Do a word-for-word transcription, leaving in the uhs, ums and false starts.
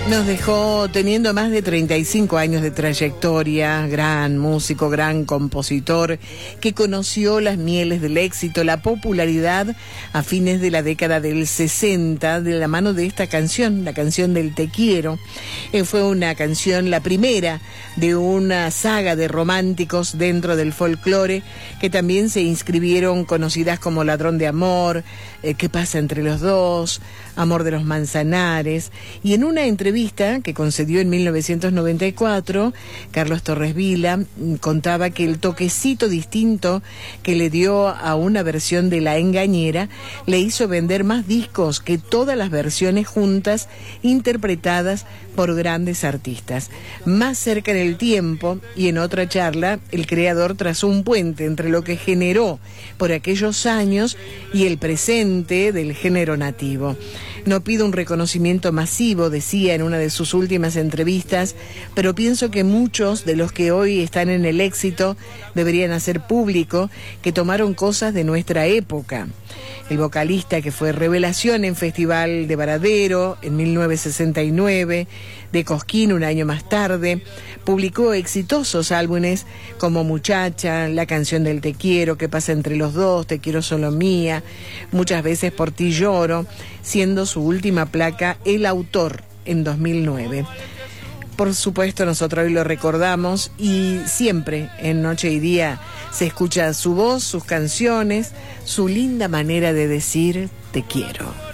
Nos dejó teniendo más de treinta y cinco años de trayectoria, gran músico, gran compositor, que conoció las mieles del éxito, la popularidad a fines de la década del sesenta, de la mano de esta canción, la canción del Te Quiero. Eh, fue una canción, la primera de una saga de románticos dentro del folclore, que también se inscribieron conocidas como Ladrón de Amor, eh, ¿Qué pasa entre los dos?, Amor de los Manzanares. Y en una entrevista que concedió en mil novecientos noventa y cuatro, Carlos Torres Vila contaba que el toquecito distinto que le dio a una versión de La Engañera le hizo vender más discos que todas las versiones juntas interpretadas por grandes artistas. Más cerca en el tiempo y en otra charla, el creador trazó un puente entre lo que generó por aquellos años y el presente del género nativo. No pido un reconocimiento masivo, decía en una de sus últimas entrevistas, pero pienso que muchos de los que hoy están en el éxito deberían hacer público que tomaron cosas de nuestra época. El vocalista que fue revelación en Festival de Varadero en mil novecientos sesenta y nueve, de Cosquín un año más tarde, publicó exitosos álbumes como Muchacha, la canción del Te Quiero, ¿Qué pasa entre los dos?, Te quiero solo mía, muchas veces Por ti lloro, siendo su última placa El Autor en dos mil nueve. Por supuesto, nosotros hoy lo recordamos y siempre en Noche y Día se escucha su voz, sus canciones, su linda manera de decir te quiero.